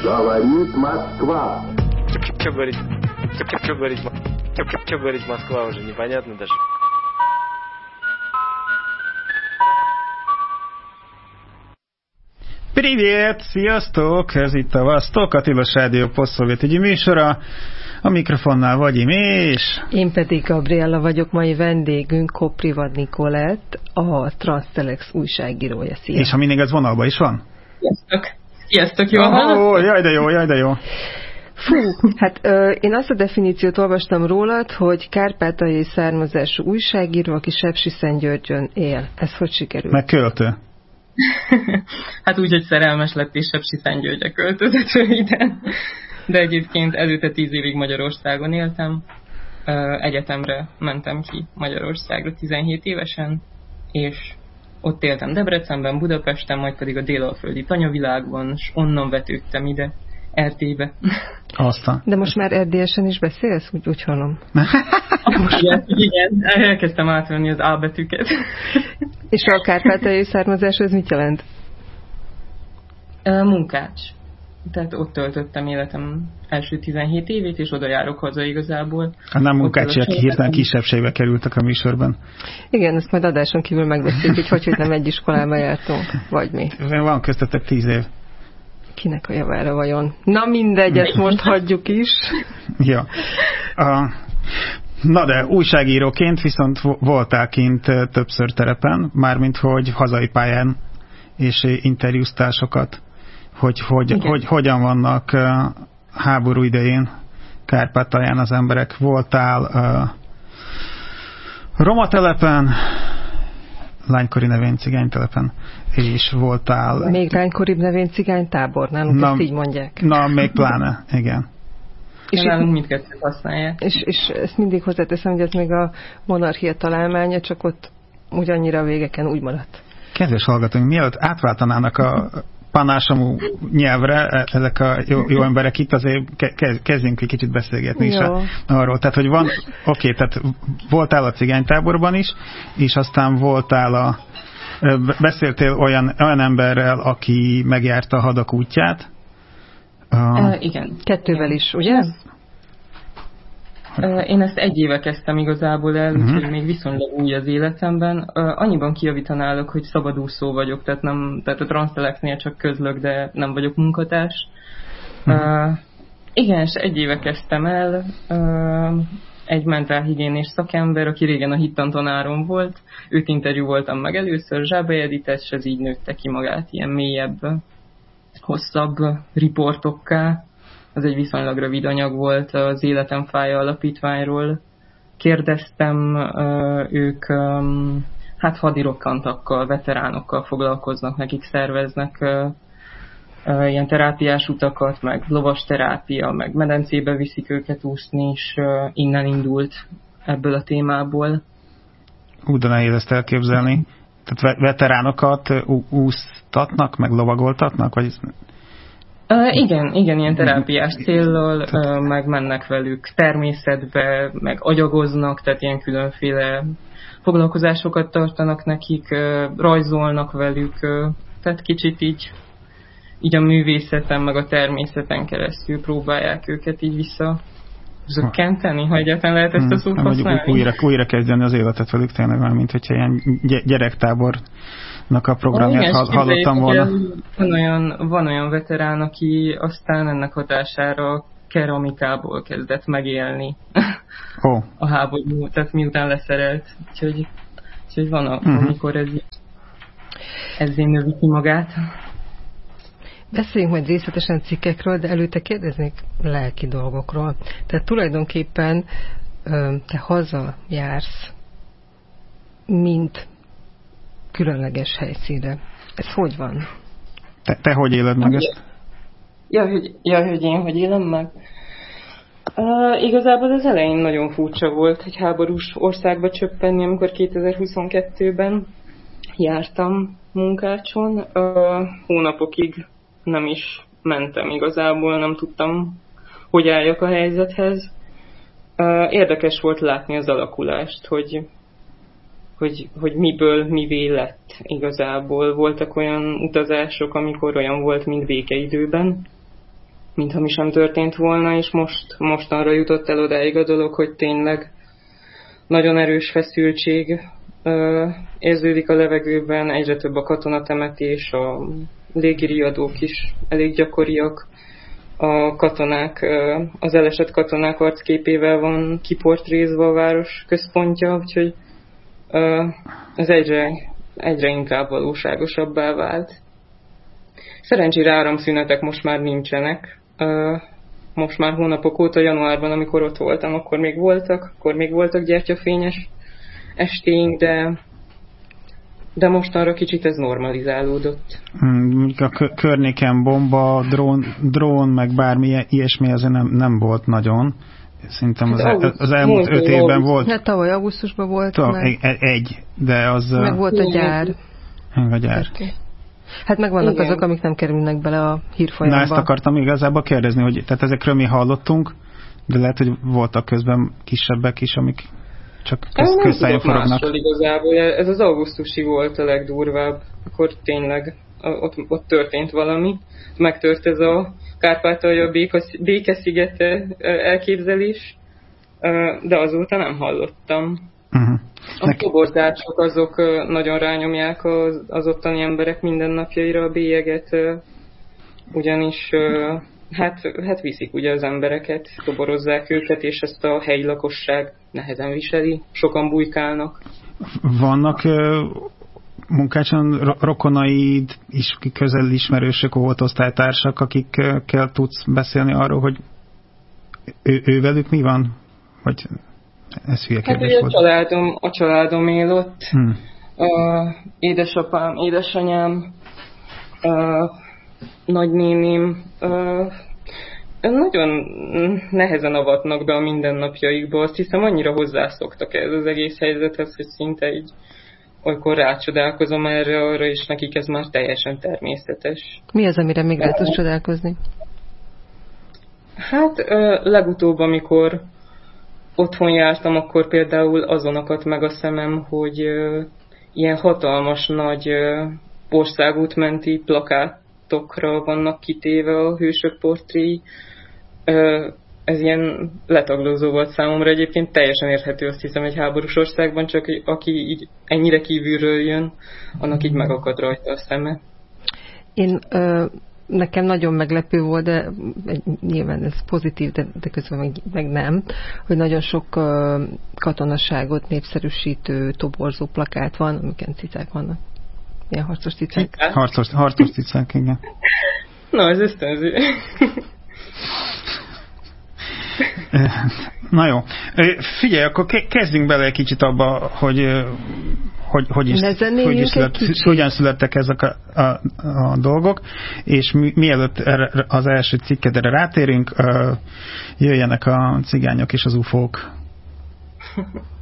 Говорит Москва. Что говорит Москва уже непонятно даже. Привет! Sziasztok! Ez itt a Vasztok, a Tilos Rádió posztszovjet műsora. A mikrofonnál Vagyim és... Én pedig Gabriella vagyok, mai vendégünk Koprivad Nikolett, a Transtelex újságírója. Szia! És ha mindig az vonalban is van? Sziasztok, jól hallod? Jaj de jó. Fú, hát én azt a definíciót olvastam rólad, hogy kárpátaljai származású újságíró, aki Sepsiszentgyörgyön él. Ez hogy sikerült? Meg költő. Hát úgy, hogy szerelmes lett és Sepsiszentgyörgyre költözött röviden. De egyébként előtte 10 évig Magyarországon éltem. Egyetemre mentem ki Magyarországra 17 évesen, és ott éltem Debrecenben, Budapesten, majd pedig a délalföldi tanyavilágban, és onnan vetődtem ide, Erdélybe. Aztán. De most már erdélyesen is beszélsz? Úgy hallom. Igen, elkezdtem átvenni az A betűket. És a kárpátaljai származás, ez mit jelent? Munkács. Tehát ott töltöttem életem első 17 évét, és oda járok haza igazából. Nem munkácsiak, hirtelen kisebbségbe kerültek a műsorban. Igen, ezt majd adáson kívül megbeszéljük, hogy nem egy iskolába jártunk, vagy mi. Van köztetek 10 év. Kinek a javára vajon? Na mindegy, ezt most hagyjuk is. Ja. Na de újságíróként viszont voltál kint többször terepen, mármint hogy hazai pályán és interjúztásokat, hogy hogyan vannak háború idején Kárpátalján az emberek. Voltál roma telepen, lánykori nevén cigánytelepen, és voltál... Még lánykoribb nevén cigánytábor, nálunk ezt így mondják. Na, még pláne, igen. És nálunk mindkettőt használják. És ezt mindig hozzáteszem, hogy ez még a monarchia találmánya, csak ott ugyannyira a végeken úgy maradt. Kedves hallgatóink, mielőtt átváltanának a panásamú nyelvre, ezek a jó emberek itt, azért kezdjünk egy kicsit beszélgetni is arról. Tehát, hogy van, tehát voltál a cigánytáborban is, és aztán voltál beszéltél olyan emberrel, aki megjárta a hadak útját. Igen. Kettővel is, ugye? Én ezt 1 éve kezdtem igazából el, úgyhogy még viszonylag új az életemben. Annyiban kijavítanálok, hogy szabadúszó vagyok, tehát a Transtelexnél csak közlök, de nem vagyok munkatárs. Igen, és 1 éve kezdtem el. Egy mentálhigiénés szakember, aki régen a hittantanárom volt, őt interjúvoltam meg először, Zsábai Editet, és ez így nőtte ki magát ilyen mélyebb, hosszabb riportokká. Az egy viszonylag rövid anyag volt az Életem fája alapítványról. Kérdeztem, ők hát hadirokkantakkal, veteránokkal foglalkoznak, nekik szerveznek ilyen terápiás utakat, meg lovas terápia, meg medencébe viszik őket úszni, és innen indult ebből a témából. De nehéz ezt elképzelni. Tehát veteránokat úsztatnak, meg lovagoltatnak? Vagy... Igen, ilyen terápiás céllal, meg mennek velük természetbe, meg agyagoznak, tehát ilyen különféle foglalkozásokat tartanak nekik, rajzolnak velük, tehát kicsit így a művészeten, meg a természeten keresztül próbálják őket így visszazökkenteni, ha egyáltalán lehet ezt a szót használni. Újra kezdeni az életet velük tényleg, mint hogyha ilyen gyerektábornak a programját hallottam volna. Van olyan veterán, aki aztán ennek hatására keramikából kezdett megélni a háború, tehát miután leszerelt. Úgyhogy van, amikor ez növi ki magát. Beszéljünk majd részletesen cikkekről, de előtte kérdeznék lelki dolgokról. Tehát tulajdonképpen te hazajársz, mint különleges helyszínre. Ez hogy van? Te hogy éled meg ezt? Hogy én hogy élem meg? Igazából az elején nagyon furcsa volt egy háborús országba csöppenni, amikor 2022-ben jártam munkácson. Hónapokig nem is mentem igazából, nem tudtam, hogy álljak a helyzethez. Érdekes volt látni az alakulást, hogy miből mivé lett igazából. Voltak olyan utazások, amikor olyan volt, mint békeidőben, mintha mi sem történt volna, és mostanra jutott el odáig a dolog, hogy tényleg nagyon erős feszültség érződik a levegőben, egyre több a katonatemetés, a légiriadók is elég gyakoriak, a katonák, az elesett katonák arcképével van kiportrézva a város központja, úgyhogy ez egyre inkább valóságosabbá vált. Szerencsére áramszünetek most már nincsenek. Most már hónapok óta, januárban, amikor ott voltam, akkor még voltak gyertyafényes estéink, de mostanra kicsit ez normalizálódott. A környéken bomba, drón, meg bármi ilyesmi azért nem volt nagyon. Szerintem az elmúlt 5 évben volt. Hát tavaly augusztusban volt. De az... Meg volt a gyár. A gyár. Hát meg vannak azok, amik nem kerülnek bele a hírfolyamba. Na, ezt akartam igazából kérdezni, hogy tehát ezekről mi hallottunk, de lehet, hogy voltak közben kisebbek is, amik csak közszájon forognak. Igazából. Ez az augusztusi volt a legdurvább, akkor tényleg ott történt valami. Megtört ez a Kárpátalja békeszigete elképzelés, de azóta nem hallottam. Uh-huh. A toborzások azok nagyon rányomják az ottani emberek mindennapjaira a bélyeget, ugyanis hát viszik ugye az embereket, toborozzák őket, és ezt a helyi lakosság nehezen viseli, sokan bujkálnak. Vannak munkácson rokonaid, közel ismerősök, volt osztálytársak, akikkel tudsz beszélni arról, hogy ővelük mi van? Vagy ez hülye kérdés hát volt. A családom él ott, édesapám, édesanyám, nagynéném, nagyon nehezen avatnak be a mindennapjaikba. Azt hiszem, annyira hozzászoktak ez az egész helyzethez, hogy szinte így olykor rácsodálkozom arra, és nekik ez már teljesen természetes. Mi az, amire még rá tudsz csodálkozni? Hát legutóbb, amikor otthon jártam, akkor például azon akadt meg a szemem, hogy ilyen hatalmas nagy országútmenti plakátokra vannak kitéve a hősök portréi. Ez ilyen letaglózó volt számomra. Egyébként teljesen érthető, azt hiszem, egy háborús országban, csak aki így ennyire kívülről jön, annak így megakad rajta a szeme. Nekem nagyon meglepő volt, de nyilván ez pozitív, de közben meg nem, hogy nagyon sok katonaságot népszerűsítő, toborzó plakát van, amiken cicák vannak. Ilyen harcos cicák. Harcos cicák, igen. Na, ez ösztönző. Na jó. Figyelj, akkor kezdjünk bele egy kicsit abba, hogyan születtek ezek a dolgok, és mielőtt az első cikkedre rátérünk, jöjjenek a cigányok és az ufók.